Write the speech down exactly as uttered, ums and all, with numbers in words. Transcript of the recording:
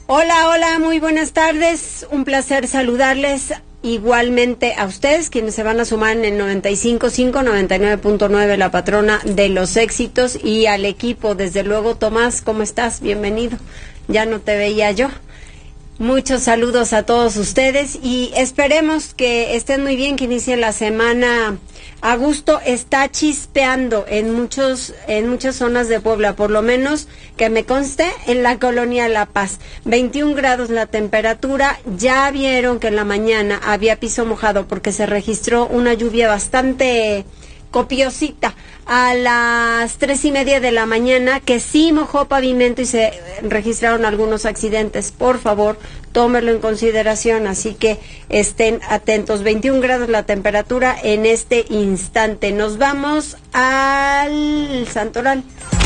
Hola, hola, muy buenas tardes. Un placer saludarles igualmente a ustedes, quienes se van a sumar en el noventa y cinco punto cinco, noventa y nueve punto nueve, la patrona de los éxitos, y al equipo, desde luego. Tomás, ¿cómo estás? Bienvenido. Ya no te veía yo. Muchos saludos a todos ustedes y esperemos que estén muy bien, que inicien la semana a gusto. Está chispeando en muchos en muchas zonas de Puebla, por lo menos que me conste, en la colonia La Paz. veintiún grados la temperatura. Ya vieron que en la mañana había piso mojado porque se registró una lluvia bastante copiosita a las tres y media de la mañana, que sí mojó pavimento y se registraron algunos accidentes. Por favor, tómelo en consideración, así que estén atentos. veintiún grados la temperatura en este instante. Nos vamos al Santoral.